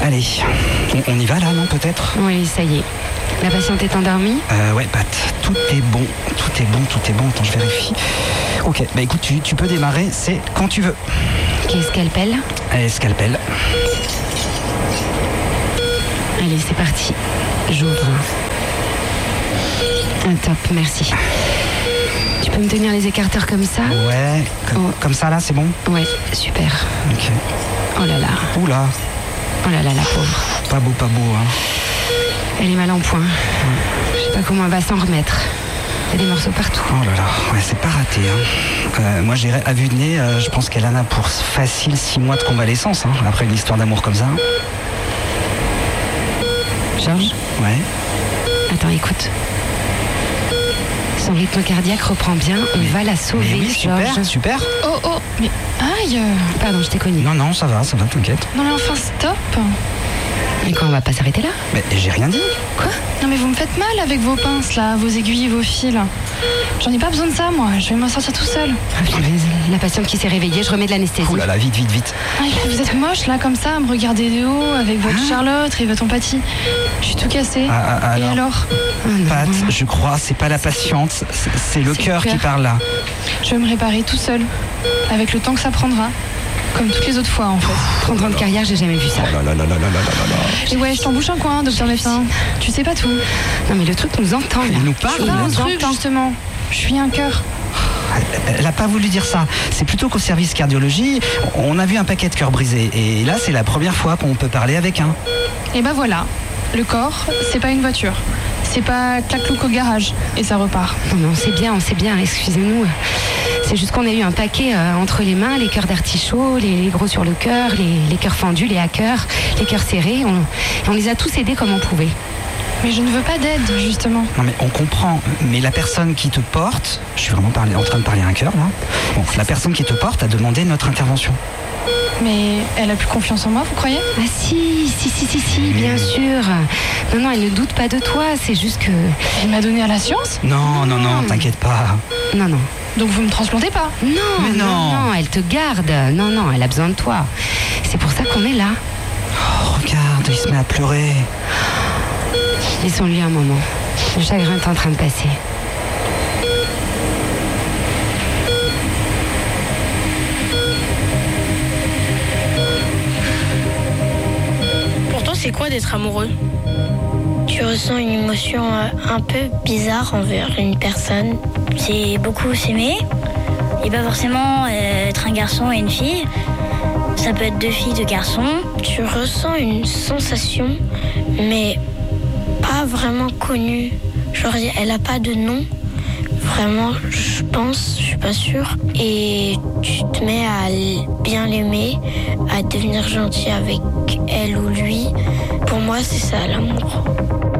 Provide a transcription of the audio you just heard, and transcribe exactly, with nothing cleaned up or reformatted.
Allez, on, on y va là, non, peut-être ? Oui, ça y est. La patiente est endormie ? Euh, ouais, Pat, tout est bon, tout est bon, tout est bon. Attends, je vérifie. Ok, bah écoute, tu, tu peux démarrer, c'est quand tu veux. Ok, scalpel. Allez, scalpel. Allez, c'est parti. J'ouvre. Ah, top, merci. Tu peux me tenir les écarteurs comme ça ? Ouais, comme, Oh. comme ça là, c'est bon ? Ouais, super. Ok. Oh là là. Oula, Oh là là, la pauvre. pas beau, pas beau, hein. Elle est mal en point. Je sais pas comment elle va s'en remettre. Il y a des morceaux partout. Oh là là, ouais, c'est pas raté, hein. Euh, moi, j'irais à vue de nez, euh, je pense qu'elle en a pour facile six mois de convalescence, hein, après une histoire d'amour comme ça. Georges ? Ouais. Attends, écoute. Son rythme cardiaque reprend bien. On va la sauver, Mais oui, super, Georges. super. Oh oh, mais aïe. Pardon, je t'ai connu. Non, non, ça va, ça va, t'inquiète. Non mais enfin stop. Et quoi, on va pas s'arrêter là ? Mais j'ai rien dit. Quoi ? Non mais vous me faites mal avec vos pinces là, vos aiguilles, vos fils. J'en ai pas besoin de ça moi, je vais m'en sortir tout seul. Ah, punaise, la patiente qui s'est réveillée, je remets de l'anesthésie. Ouh là là, vite, vite, vite. Ah, et puis vous êtes moche là comme ça, à me regarder de haut avec votre Hein Charlotte et votre empathie. Je suis tout cassée. Ah, ah, Et alors alors Oh non. Pat, je crois, c'est pas la patiente, c'est c'est le C'est cœur le qui cœur. parle là. Je vais me réparer tout seul, avec le temps que ça prendra. Comme toutes les autres fois en fait. trente ans de carrière, j'ai jamais vu ça. Oh là là là là là là là là. Et ouais, je t'embouche un coin, docteur médecin. Tu sais pas tout. Non mais le truc nous entend là. Il nous Je parle. suis pas un nous truc entend. justement. Je suis un cœur. Elle a pas voulu dire ça. C'est plutôt qu'au service cardiologie, on a vu un paquet de cœurs brisés. Et là, c'est la première fois qu'on peut parler avec un. Et bah voilà, le corps, c'est pas une voiture. C'est pas clac-clouc au garage et ça repart. Non mais on sait bien, on sait bien, excusez-nous. C'est juste qu'on a eu un paquet euh, entre les mains, les cœurs d'artichaut, les, les gros sur le cœur, les, les cœurs fendus, les hackers, les cœurs serrés. On, et on les a tous aidés comme on pouvait. Mais je ne veux pas d'aide, justement. Non mais on comprend. Mais la personne qui te porte, je suis vraiment parlé- en train de parler à un cœur là. Bon, la personne qui te porte a demandé notre intervention. Mais elle a plus confiance en moi, vous croyez? Ah si, si, si, si, si, bien sûr. Non, non, elle ne doute pas de toi, c'est juste que... Elle m'a donné à la science? Non, non, non, t'inquiète pas. Non, non. Donc vous me transplantez pas? Non, Mais non, non. non, elle te garde. Non, non, elle a besoin de toi. C'est pour ça qu'on est là. Oh, regarde, il se met à pleurer. Laissons-lui un moment. Le chagrin est en train de passer. Pour toi, c'est quoi d'être amoureux? Tu ressens une émotion euh, un peu bizarre envers une personne. C'est beaucoup s'aimer. Et pas forcément euh, être un garçon et une fille. Ça peut être deux filles, deux garçons. Tu ressens une sensation, mais pas vraiment connue. Genre, elle a pas de nom. Vraiment, je pense, je suis pas sûre. Et tu te mets à l- bien l'aimer, à devenir gentil avec elle ou lui. Pour moi, c'est ça l'amour.